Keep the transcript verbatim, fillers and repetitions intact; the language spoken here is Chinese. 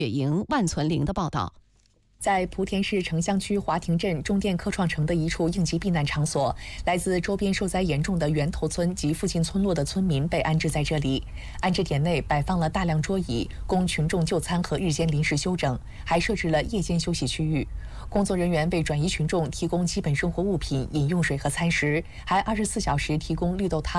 雪营万存陵的报道。 在莆田市城乡区华亭镇中电科创城的一处应急避难场所，来自周边受灾严重的源头村及附近村落的村民被安置在这里。安置点内摆放了大量桌椅，供群众就餐和日间临时休整，还设置了夜间休息区域。工作人员为转移群众提供基本生活物品、饮用水和餐食，还二十四小时提供绿豆汤。